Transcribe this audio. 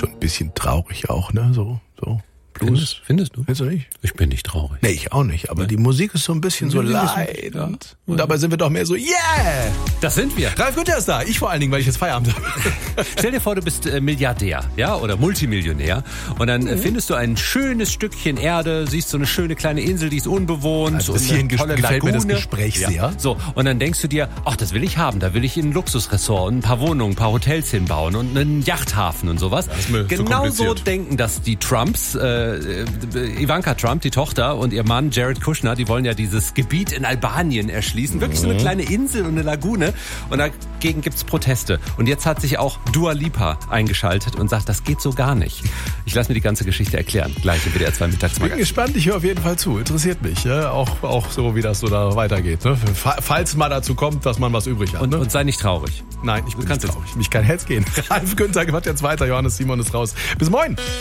schon ein bisschen traurig auch, ne? So. Blues. Findest du? Findest du nicht? Ich bin nicht traurig. Nee, ich auch nicht. Aber die Musik ist so ein bisschen so leidend. Ja. Und dabei sind wir doch mehr so, yeah! Das sind wir. Ralf Günther ist da. Ich vor allen Dingen, weil ich jetzt Feierabend habe. Stell dir vor, du bist Milliardär, ja, oder Multimillionär. Und dann findest du ein schönes Stückchen Erde, siehst so eine schöne kleine Insel, die ist unbewohnt. Also bis und eine hierhin tolle gefällt mir das Lagune. Gespräch sehr. So, und dann denkst du dir, ach, das will ich haben. Da will ich in ein Luxusressort und ein paar Wohnungen, ein paar Hotels hinbauen und einen Yachthafen und sowas. Das ist mir zu Genau so kompliziert. denken das die Trumps, Ivanka Trump, die Tochter, und ihr Mann Jared Kushner, die wollen ja dieses Gebiet in Albanien erschließen. Wirklich so eine kleine Insel und eine Lagune. Und dagegen gibt's Proteste. Und jetzt hat sich auch Dua Lipa eingeschaltet und sagt, das geht so gar nicht. Ich lasse mir die ganze Geschichte erklären. Gleich im WDR 2 Bin Mittagsmagazin. gespannt, ich höre auf jeden Fall zu. Interessiert mich. Ja? Auch so, wie das so da weitergeht. Ne? Falls mal dazu kommt, dass man was übrig hat. Ne? Und sei nicht traurig. Nein, ich bin kannst nicht traurig. Mich kann Herz gehen. Ralf Günther macht jetzt weiter. Johannes Simon ist raus. Bis morgen.